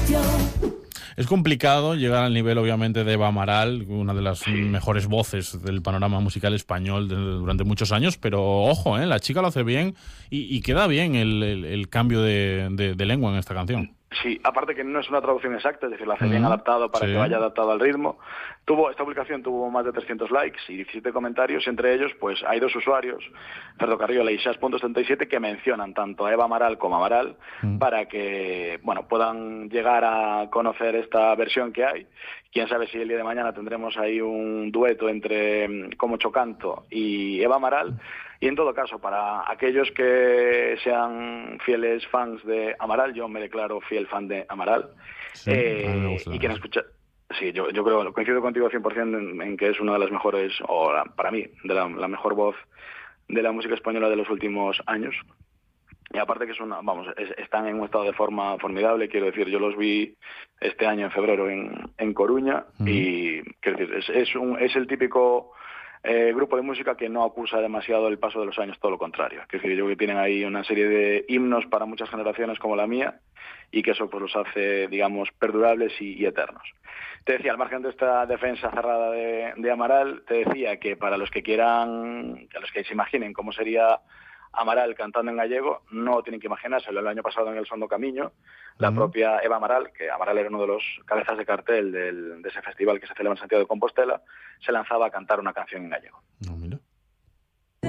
Es complicado llegar al nivel, obviamente, de Eva Amaral, una de las mejores voces del panorama musical español durante muchos años, pero ojo, la chica lo hace bien y queda bien el cambio de lengua en esta canción. Sí, aparte que no es una traducción exacta, es decir, la hace bien adaptado para que vaya adaptado al ritmo. Esta publicación tuvo más de 300 likes y 17 comentarios, entre ellos pues hay dos usuarios, Ferdo Carriola y Sas.77, que mencionan tanto a Eva Amaral como a Amaral para que, bueno, puedan llegar a conocer esta versión que hay. Quién sabe si el día de mañana tendremos ahí un dueto entre Como Chocanto y Eva Amaral. Y en todo caso, para aquellos que sean fieles fans de Amaral, yo me declaro fiel fan de Amaral. Sí, a mí me gusta y quien escucha... Sí, yo creo, coincido contigo 100% en que es una de las mejores, para mí, de la mejor voz de la música española de los últimos años. Y aparte que están en un estado de forma formidable, quiero decir, yo los vi este año en febrero en Coruña y quiero decir, es el típico grupo de música que no acusa demasiado el paso de los años, todo lo contrario. Quiero decir, yo creo que tienen ahí una serie de himnos para muchas generaciones como la mía y que eso pues los hace, digamos, perdurables y eternos. Te decía, al margen de esta defensa cerrada de Amaral, te decía que para los que quieran, a los que se imaginen cómo sería Amaral cantando en gallego, no tienen que imaginárselo. El año pasado en el Sondo Camiño, la propia Eva Amaral, que Amaral era uno de los cabezas de cartel de ese festival que se celebra en Santiago de Compostela, se lanzaba a cantar una canción en gallego. No, mira.